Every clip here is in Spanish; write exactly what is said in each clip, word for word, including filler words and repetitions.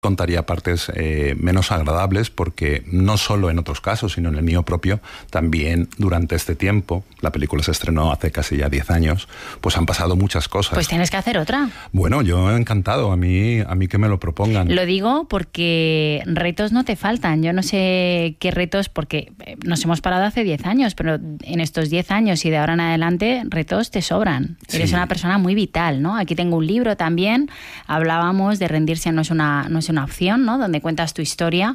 contaría partes eh, menos agradables porque no solo en otros casos, sino en el mío propio, también durante este tiempo, la película se estrenó hace casi ya diez años, pues han pasado muchas cosas. Pues tienes que hacer otra. Bueno, yo encantado, a mí, a mí que me lo propongan. Lo digo porque retos no te faltan. Yo no sé qué retos, porque nos hemos parado hace diez años, pero en estos diez años y de ahora en adelante, retos te sobran. Sí. Eres una persona muy vital, ¿no? Aquí tengo un libro también, hablábamos de rendirse no es una, no es una opción, ¿no? Donde cuentas tu historia.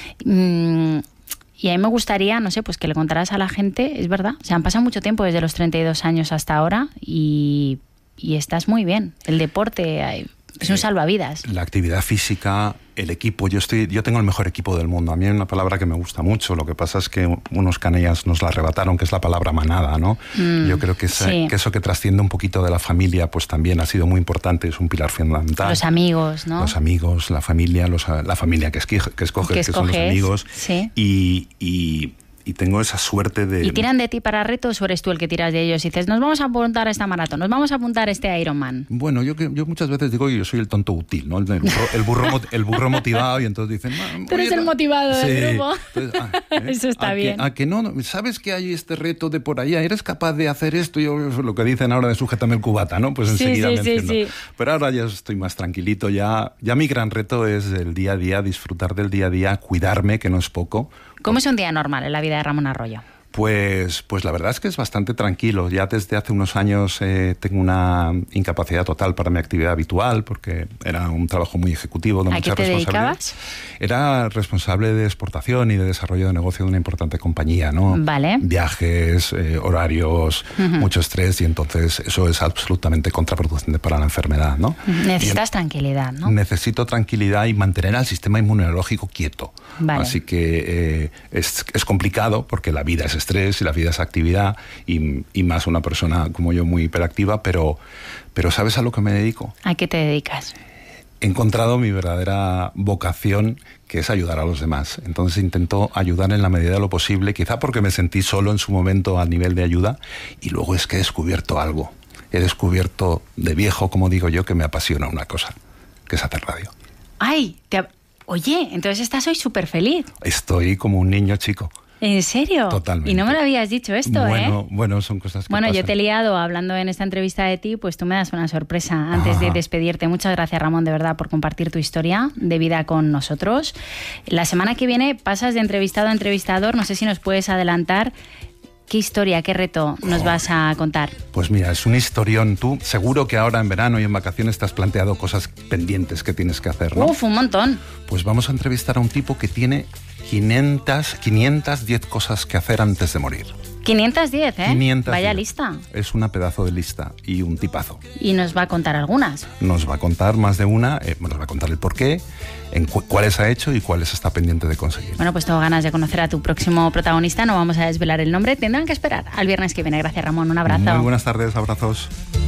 Mm, y a mí me gustaría, no sé, pues que le contaras a la gente, es verdad, o sea, han pasado mucho tiempo desde los treinta y dos años hasta ahora y, y estás muy bien. El deporte es un salvavidas. La actividad física, el equipo, yo estoy, yo tengo el mejor equipo del mundo. A mí hay una palabra que me gusta mucho, lo que pasa es que unos canallas nos la arrebataron, que es la palabra manada, ¿no? Mm, yo creo que, esa, sí. que eso que trasciende un poquito de la familia, pues también ha sido muy importante, es un pilar fundamental. Los amigos, ¿no? Los amigos, la familia, los, la familia que, esquige, que escoges, que, que son los amigos. Sí. Y... y Y tengo esa suerte de... ¿Y tiran de ti para retos o eres tú el que tiras de ellos? Y dices, nos vamos a apuntar a esta maratón, nos vamos a apuntar a este Ironman. Bueno, yo, yo muchas veces digo que yo soy el tonto útil, ¿no? El burro, el burro, el burro motivado, y entonces dicen... Tú eres el motivado sí. del grupo. Entonces, ah, ¿eh? Eso está a bien. Que, a que no, ¿sabes que hay este reto de por allá? ¿Eres capaz de hacer esto? Yo, lo que dicen ahora de sujétame el cubata, ¿no? Pues enseguida sí, me sí, enciendo. sí, sí. Pero ahora ya estoy más tranquilito, ya, ya mi gran reto es el día a día, disfrutar del día a día, cuidarme, que no es poco. ¿Cómo es un día normal en la vida de Ramón Arroyo? Pues, pues la verdad es que es bastante tranquilo. Ya desde hace unos años eh, tengo una incapacidad total para mi actividad habitual porque era un trabajo muy ejecutivo de ¿A mucha qué te responsabilidad. dedicabas? Era responsable de exportación y de desarrollo de negocio de una importante compañía, ¿no? Vale. Viajes, eh, horarios, uh-huh. mucho estrés, y entonces eso es absolutamente contraproducente para la enfermedad, ¿no? Necesitas y, tranquilidad, ¿no? Necesito tranquilidad y mantener al sistema inmunológico quieto. Vale. Así que eh, es, es complicado porque la vida es estrés y la vida es actividad y, y más una persona como yo muy hiperactiva, pero, pero ¿sabes a lo que me dedico? ¿A qué te dedicas? He encontrado mi verdadera vocación, que es ayudar a los demás. Entonces intento ayudar en la medida de lo posible, quizá porque me sentí solo en su momento a nivel de ayuda, y luego es que he descubierto algo. He descubierto de viejo, como digo yo, que me apasiona una cosa, que es hacer radio. ¡Ay! Te... Oye, entonces estás hoy súper feliz. Estoy como un niño chico. ¿En serio? Totalmente. Y no me lo habías dicho esto, bueno, ¿eh? Bueno, son cosas que Bueno, pasan. Yo te he liado hablando en esta entrevista de ti, pues tú me das una sorpresa antes Ajá. de despedirte. Muchas gracias, Ramón, de verdad, por compartir tu historia de vida con nosotros. La semana que viene pasas de entrevistado a entrevistador. No sé si nos puedes adelantar qué historia, qué reto nos oh. vas a contar. Pues mira, es un historión. Tú seguro que ahora en verano y en vacaciones te has planteado cosas pendientes que tienes que hacer, ¿no? Uf, un montón. Pues vamos a entrevistar a un tipo que tiene quinientas, quinientas diez cosas que hacer antes de morir. quinientas diez, ¿eh? quinientas diez. Vaya lista. Es una pedazo de lista y un tipazo. Y nos va a contar algunas. Nos va a contar más de una, eh, nos va a contar el porqué, en cu- cuáles ha hecho y cuáles está pendiente de conseguir. Bueno, pues tengo ganas de conocer a tu próximo protagonista. No vamos a desvelar el nombre. Tendrán que esperar al viernes que viene. Gracias, Ramón. Un abrazo. Muy buenas tardes, abrazos.